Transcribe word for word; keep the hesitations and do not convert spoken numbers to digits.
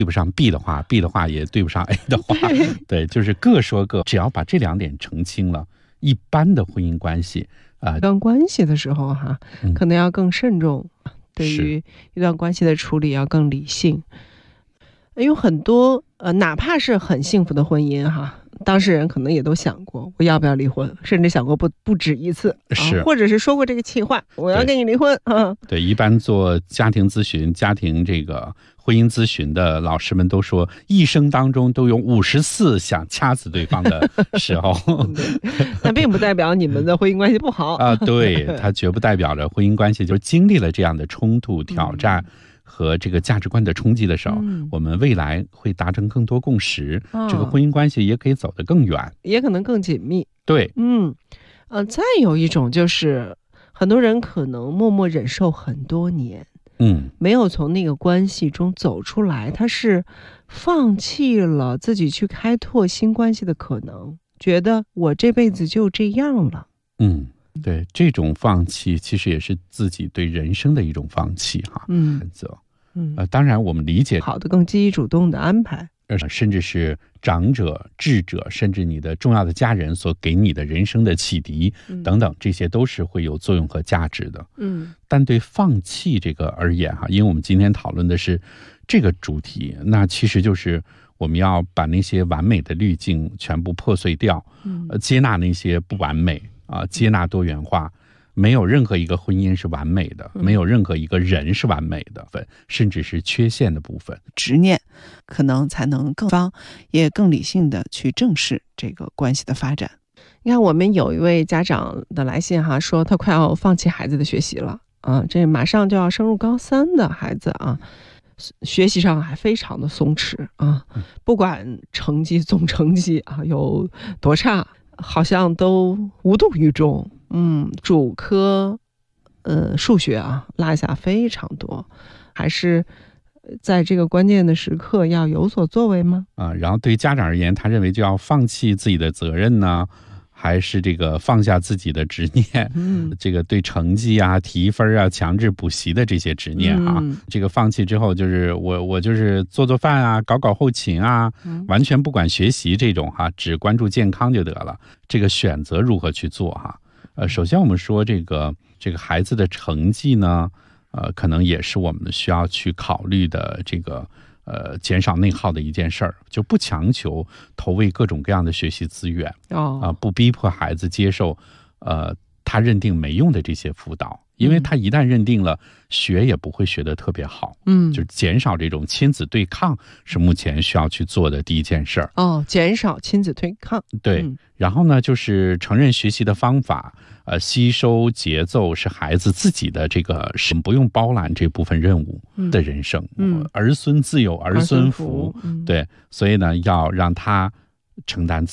对不上 B 的话 ，B 的话也对不上 A 的话，对，就是各说各，只要把这两点澄清了，一般的婚姻关系啊， 一段关系的时候哈， 嗯、 可能要更慎重，对于一段关系的处理要更理性。有很多呃，哪怕是很幸福的婚姻哈，当事人可能也都想过我要不要离婚，甚至想过不不止一次， 是、 啊，或者是说过这个气话，我要跟你离婚啊。 对，一般做家庭咨询、家庭这个婚姻咨询的老师们都说，一生当中都有五十次想掐死对方的时候。 但并不代表你们的婚姻关系不好啊，对，它绝不代表着婚姻关系就是经历了这样的冲突、挑战。嗯和这个价值观的冲击的时候、嗯、我们未来会达成更多共识、哦、这个婚姻关系也可以走得更远， 也可能更紧密。 对， 嗯，呃，再有一种就是很多人可能默默忍受很多年， 嗯， 没有从那个关系中走出来，他是放弃了自己去开拓新关系的可能，觉得我这辈子就这样了。 嗯，对，这种放弃其实也是自己对人生的一种放弃哈， 嗯， 选择， 嗯， 呃，当然我们理解好的更积极主动的安排， 呃，甚至是长者、智者，甚至你的重要的家人所给你的人生的启迪、嗯、等等，这些都是会有作用和价值的。 嗯， 但对放弃这个而言哈，因为我们今天讨论的是这个主题，那其实就是我们要把那些完美的滤镜全部破碎掉，嗯，呃，接纳那些不完美。啊，接纳多元化，没有任何一个婚姻是完美的，没有任何一个人是完美的，甚至是缺陷的部分。 执念可能才能更方，也更理性的去正视这个关系的发展。 你看，我们有一位家长的来信哈，说他快要放弃孩子的学习了啊，这马上就要升入高三的孩子啊，学习上还非常的松弛啊，不管成绩总成绩啊有多差。好像都无动于衷，嗯，主科，呃，数学啊落下非常多，还是在这个关键的时刻要有所作为吗？ 啊，然后对于家长而言，他认为就要放弃自己的责任呢，还是这个放下自己的执念？嗯，这个对成绩啊、提分啊、强制补习的这些执念啊，嗯、这个放弃之后，就是我我就是做做饭啊，搞搞后勤啊，嗯、完全不管学习这种哈、啊，只关注健康就得了。这个选择如何去做哈、啊？呃，首先我们说这个这个孩子的成绩呢，呃，可能也是我们需要去考虑的这个。呃，减少内耗的一件事儿，就不强求投喂各种各样的学习资源，哦，啊、呃，不逼迫孩子接受，呃，他认定没用的这些辅导，因为他一旦认定了，学也不会学得特别好，嗯，就是减少这种亲子对抗是目前需要去做的第一件事儿。 哦，减少亲子对抗， 对，嗯、然后呢，就是承认学习的方法。呃，吸收节奏是孩子自己的这个，是不用包揽这部分任务的人生。嗯，儿孙自有儿孙福，嗯、对，所以呢，要让他承担。